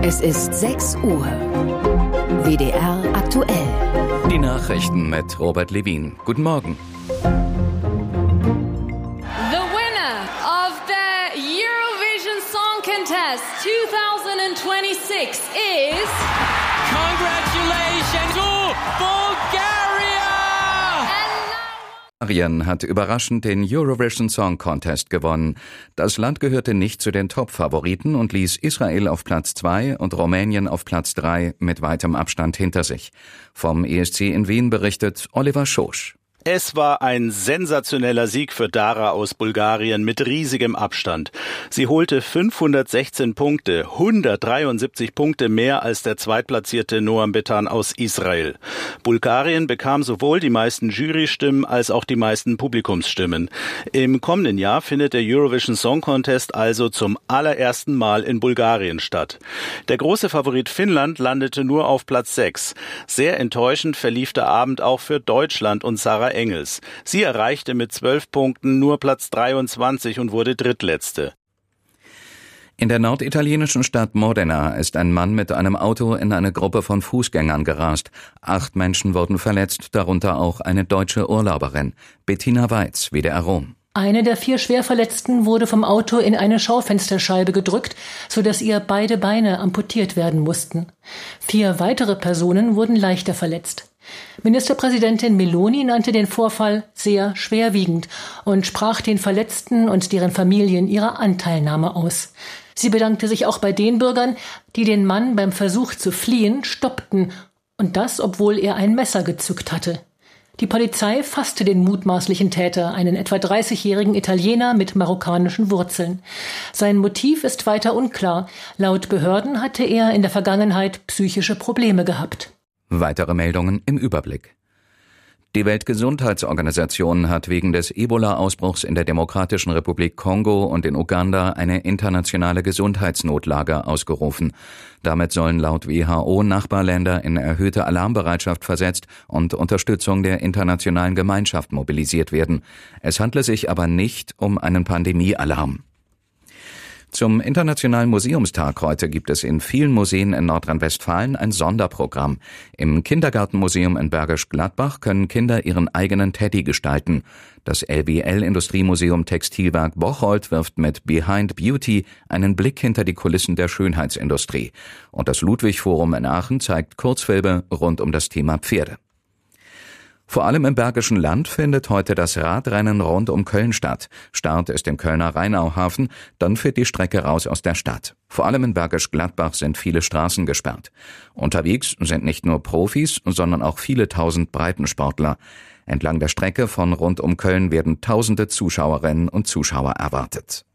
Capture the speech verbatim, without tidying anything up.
Es ist sechs Uhr. W D R aktuell. Die Nachrichten mit Robert Levin. Guten Morgen. The winner of the Eurovision Song Contest twenty twenty-six is... Congratulations to Bulgaria! Bulgarien hat überraschend den Eurovision Song Contest gewonnen. Das Land gehörte nicht zu den Top-Favoriten und ließ Israel auf Platz zwei und Rumänien auf Platz drei mit weitem Abstand hinter sich. Vom E S C in Wien berichtet Oliver Schosch. Es war ein sensationeller Sieg für Dara aus Bulgarien mit riesigem Abstand. Sie holte fünfhundertsechzehn Punkte, hundertdreiundsiebzig Punkte mehr als der zweitplatzierte Noam Betan aus Israel. Bulgarien bekam sowohl die meisten Jurystimmen als auch die meisten Publikumsstimmen. Im kommenden Jahr findet der Eurovision Song Contest also zum allerersten Mal in Bulgarien statt. Der große Favorit Finnland landete nur auf Platz sechs. Sehr enttäuschend verlief der Abend auch für Deutschland und Sarah Engels. Sie erreichte mit zwölf Punkten nur Platz dreiundzwanzig und wurde Drittletzte. In der norditalienischen Stadt Modena ist ein Mann mit einem Auto in eine Gruppe von Fußgängern gerast. Acht Menschen wurden verletzt, darunter auch eine deutsche Urlauberin. Bettina Weiz, W D R Rom. Eine der vier Schwerverletzten wurde vom Auto in eine Schaufensterscheibe gedrückt, sodass ihr beide Beine amputiert werden mussten. Vier weitere Personen wurden leichter verletzt. Ministerpräsidentin Meloni nannte den Vorfall sehr schwerwiegend und sprach den Verletzten und deren Familien ihre Anteilnahme aus. Sie bedankte sich auch bei den Bürgern, die den Mann beim Versuch zu fliehen stoppten, und das, obwohl er ein Messer gezückt hatte. Die Polizei fasste den mutmaßlichen Täter, einen etwa dreißigjährigen Italiener mit marokkanischen Wurzeln. Sein Motiv ist weiter unklar. Laut Behörden hatte er in der Vergangenheit psychische Probleme gehabt. Weitere Meldungen im Überblick. Die Weltgesundheitsorganisation hat wegen des Ebola-Ausbruchs in der Demokratischen Republik Kongo und in Uganda eine internationale Gesundheitsnotlage ausgerufen. Damit sollen laut W H O Nachbarländer in erhöhte Alarmbereitschaft versetzt und Unterstützung der internationalen Gemeinschaft mobilisiert werden. Es handle sich aber nicht um einen Pandemiealarm. Zum Internationalen Museumstag heute gibt es in vielen Museen in Nordrhein-Westfalen ein Sonderprogramm. Im Kindergartenmuseum in Bergisch Gladbach können Kinder ihren eigenen Teddy gestalten. Das L B L-Industriemuseum Textilwerk Bocholt wirft mit Behind Beauty einen Blick hinter die Kulissen der Schönheitsindustrie. Und das Ludwig-Forum in Aachen zeigt Kurzfilme rund um das Thema Pferde. Vor allem im Bergischen Land findet heute das Radrennen rund um Köln statt. Start ist im Kölner Rheinauhafen, dann führt die Strecke raus aus der Stadt. Vor allem in Bergisch Gladbach sind viele Straßen gesperrt. Unterwegs sind nicht nur Profis, sondern auch viele tausend Breitensportler. Entlang der Strecke von rund um Köln werden tausende Zuschauerinnen und Zuschauer erwartet.